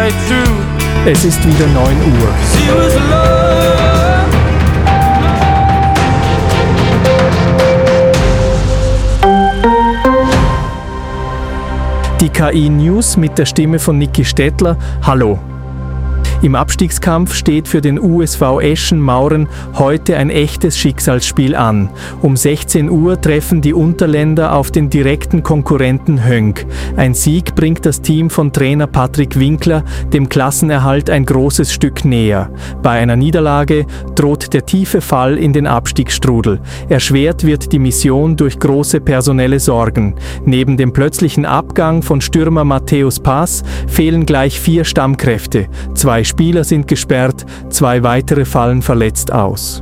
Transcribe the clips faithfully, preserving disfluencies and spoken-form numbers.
right through. Es ist wieder neun Uhr. She was love. Die K I-News mit der Stimme von Niki Stettler. Hallo. Im Abstiegskampf steht für den U S V Eschen-Mauren heute ein echtes Schicksalsspiel an. Um sechzehn Uhr treffen die Unterländer auf den direkten Konkurrenten Höngg. Ein Sieg bringt das Team von Trainer Patrick Winkler dem Klassenerhalt ein großes Stück näher. Bei einer Niederlage droht der tiefe Fall in den Abstiegsstrudel. Erschwert wird die Mission durch große personelle Sorgen. Neben dem plötzlichen Abgang von Stürmer Matthäus Pass fehlen gleich vier Stammkräfte. Zwei Spieler sind gesperrt, zwei weitere fallen verletzt aus.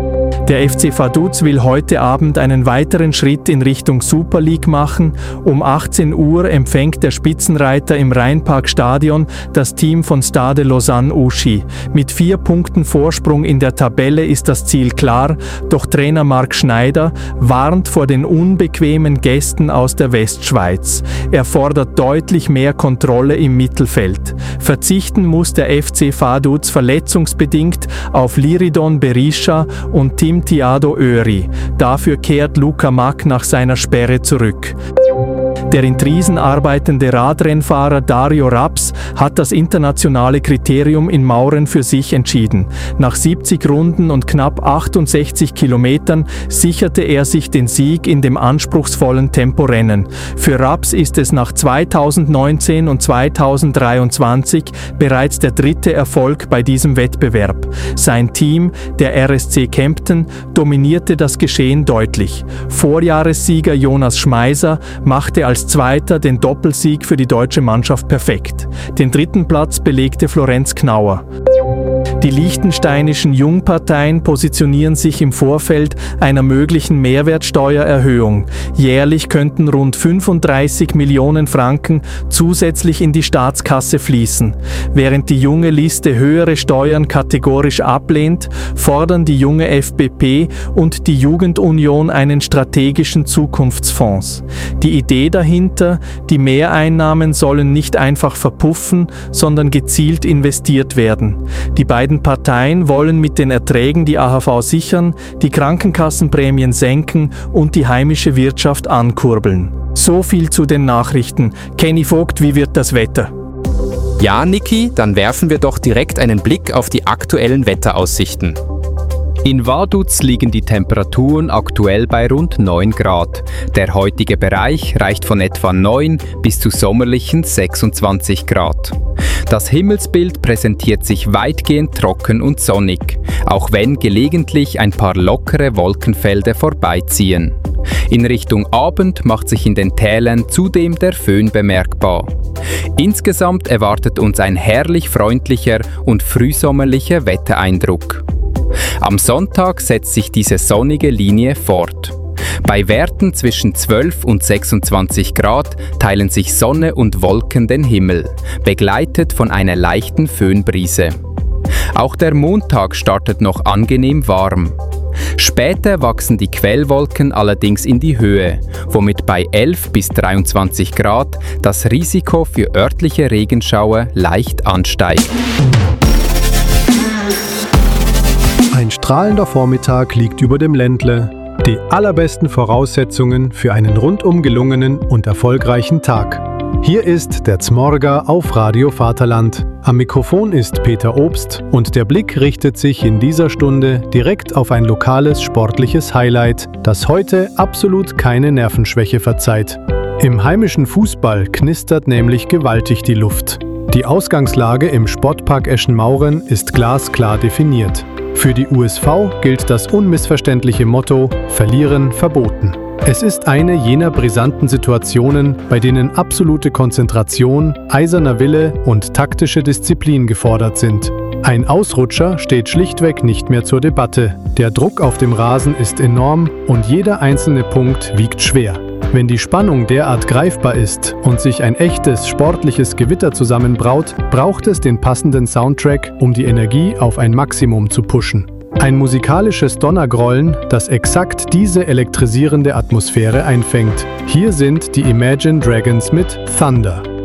Der F C Vaduz will heute Abend einen weiteren Schritt in Richtung Super League machen. Um achtzehn Uhr empfängt der Spitzenreiter im Rheinpark-Stadion das Team von Stade Lausanne-Ouchy. Mit vier Punkten Vorsprung in der Tabelle ist das Ziel klar, doch Trainer Marc Schneider warnt vor den unbequemen Gästen aus der Westschweiz. Er fordert deutlich mehr Kontrolle im Mittelfeld. Verzichten muss der F C Vaduz verletzungsbedingt auf Liridon Berisha und Tim Thiago Öri. Dafür kehrt Luca Mack nach seiner Sperre zurück. Der in Triesen arbeitende Radrennfahrer Dario Raps hat das internationale Kriterium in Mauren für sich entschieden. Nach siebzig Runden und knapp achtundsechzig Kilometern sicherte er sich den Sieg in dem anspruchsvollen Temporennen. Für Raps ist es nach zweitausendneunzehn und zweitausenddreiundzwanzig bereits der dritte Erfolg bei diesem Wettbewerb. Sein Team, der R S C Kempten, dominierte das Geschehen deutlich. Vorjahressieger Jonas Schmeiser machte als Zweiter den Doppelsieg für die deutsche Mannschaft perfekt. Den dritten Platz belegte Florenz Knauer. Die liechtensteinischen Jungparteien positionieren sich im Vorfeld einer möglichen Mehrwertsteuererhöhung. Jährlich könnten rund fünfunddreißig Millionen Franken zusätzlich in die Staatskasse fließen. Während die junge Liste höhere Steuern kategorisch ablehnt, fordern die junge F B P und die Jugendunion einen strategischen Zukunftsfonds. Die Idee dahinter, die Mehreinnahmen sollen nicht einfach verpuffen, sondern gezielt investiert werden. Die beiden Parteien wollen mit den Erträgen die A H V sichern, die Krankenkassenprämien senken und die heimische Wirtschaft ankurbeln. So viel zu den Nachrichten. Kenny Vogt, wie wird das Wetter? Ja, Niki, dann werfen wir doch direkt einen Blick auf die aktuellen Wetteraussichten. In Vaduz liegen die Temperaturen aktuell bei rund neun Grad. Der heutige Bereich reicht von etwa neun bis zu sommerlichen sechsundzwanzig Grad. Das Himmelsbild präsentiert sich weitgehend trocken und sonnig, auch wenn gelegentlich ein paar lockere Wolkenfelder vorbeiziehen. In Richtung Abend macht sich in den Tälern zudem der Föhn bemerkbar. Insgesamt erwartet uns ein herrlich freundlicher und frühsommerlicher Wettereindruck. Am Sonntag setzt sich diese sonnige Linie fort. Bei Werten zwischen zwölf und sechsundzwanzig Grad teilen sich Sonne und Wolken den Himmel, begleitet von einer leichten Föhnbrise. Auch der Montag startet noch angenehm warm. Später wachsen die Quellwolken allerdings in die Höhe, womit bei elf bis dreiundzwanzig Grad das Risiko für örtliche Regenschauer leicht ansteigt. Ein strahlender Vormittag liegt über dem Ländle. Die allerbesten Voraussetzungen für einen rundum gelungenen und erfolgreichen Tag. Hier ist der Zmorga auf Radio Vaterland. Am Mikrofon ist Peter Obst und der Blick richtet sich in dieser Stunde direkt auf ein lokales sportliches Highlight, das heute absolut keine Nervenschwäche verzeiht. Im heimischen Fußball knistert nämlich gewaltig die Luft. Die Ausgangslage im Sportpark Eschen-Mauren ist glasklar definiert. Für die U S V gilt das unmissverständliche Motto „Verlieren verboten“. Es ist eine jener brisanten Situationen, bei denen absolute Konzentration, eiserner Wille und taktische Disziplin gefordert sind. Ein Ausrutscher steht schlichtweg nicht mehr zur Debatte. Der Druck auf dem Rasen ist enorm und jeder einzelne Punkt wiegt schwer. Wenn die Spannung derart greifbar ist und sich ein echtes sportliches Gewitter zusammenbraut, braucht es den passenden Soundtrack, um die Energie auf ein Maximum zu pushen. Ein musikalisches Donnergrollen, das exakt diese elektrisierende Atmosphäre einfängt. Hier sind die Imagine Dragons mit Thunder.